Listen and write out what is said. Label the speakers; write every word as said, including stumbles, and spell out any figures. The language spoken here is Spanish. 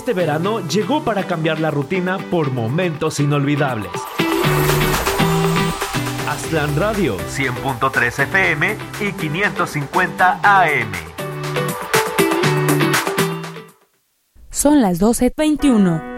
Speaker 1: Este verano llegó para cambiar la rutina por momentos inolvidables. Aztlán Radio, cien punto tres F M y quinientos cincuenta A M.
Speaker 2: Son las doce veintiuno.